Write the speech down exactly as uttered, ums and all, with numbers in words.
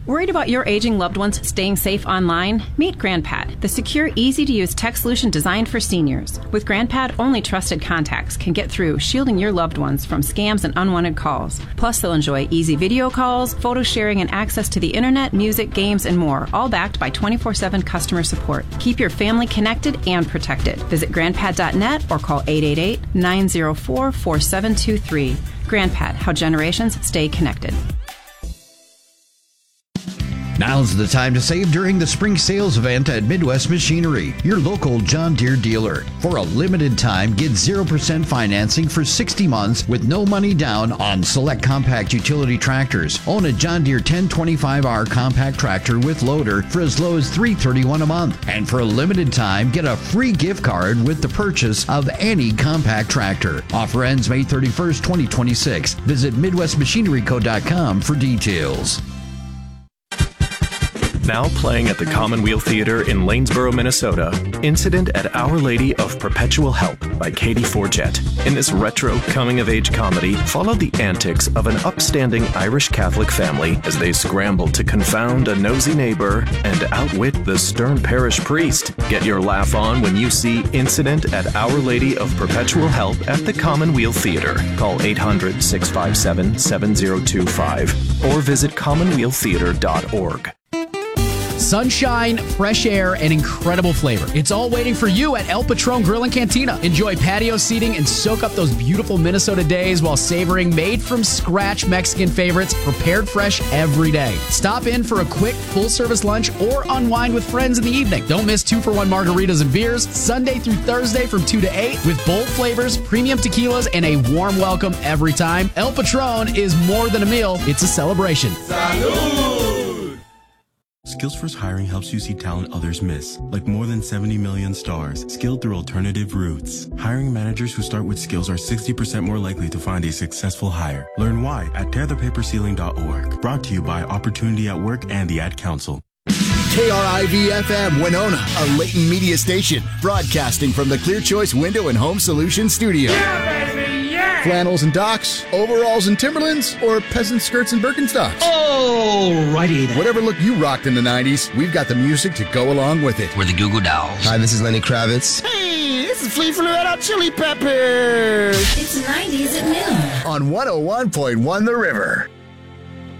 Worried about your aging loved ones staying safe online? Meet GrandPad, the secure, easy-to-use tech solution designed for seniors. With GrandPad, only trusted contacts can get through, shielding your loved ones from scams and unwanted calls. Plus, they'll enjoy easy video calls, photo sharing, and access to the internet, music, games, and more, all backed by twenty-four seven customer support. Keep your family connected and protected. Visit grandpad dot net or call eight eight eight, nine zero four, four seven two three. GrandPad, how generations stay connected. Now's the time to save during the spring sales event at Midwest Machinery, your local John Deere dealer. For a limited time, get zero percent financing for sixty months with no money down on select compact utility tractors. Own a John Deere ten twenty-five R compact tractor with loader for as low as three hundred thirty-one dollars a month. And for a limited time, get a free gift card with the purchase of any compact tractor. Offer ends May thirty-first, twenty twenty-six. Visit midwest machinery co dot com for details. Now playing at the Commonweal Theater in Lanesboro, Minnesota, Incident at Our Lady of Perpetual Help by Katie Forget. In this retro coming-of-age comedy, follow the antics of an upstanding Irish Catholic family as they scramble to confound a nosy neighbor and outwit the stern parish priest. Get your laugh on when you see Incident at Our Lady of Perpetual Help at the Commonweal Theater. Call eight hundred, six five seven, seven zero two five or visit commonweal theater dot org. Sunshine, fresh air, and incredible flavor. It's all waiting for you at El Patron Grill and Cantina. Enjoy patio seating and soak up those beautiful Minnesota days while savoring made-from-scratch Mexican favorites prepared fresh every day. Stop in for a quick, full-service lunch or unwind with friends in the evening. Don't miss two-for-one margaritas and beers Sunday through Thursday from two to eight with bold flavors, premium tequilas, and a warm welcome every time. El Patron is more than a meal. It's a celebration. Salud! SkillsFirst Hiring helps you see talent others miss, like more than seventy million stars, skilled through alternative routes. Hiring managers who start with skills are sixty percent more likely to find a successful hire. Learn why at tear the paper ceiling dot org. Brought to you by Opportunity at Work and the Ad Council. K R I V F M Winona, a Leighton media station, broadcasting from the Clear Choice Window and Home Solutions studio. Yeah, baby, yeah! Flannels and docks, overalls and Timberlands, or peasant skirts and Birkenstocks? Alrighty then. Whatever look you rocked in the nineties, we've got the music to go along with it. We're the Goo Goo Dolls. Hi, this is Lenny Kravitz. Hey, this is Flea from the Red Hot Chili Peppers. It's nineties at noon. On one oh one point one The River.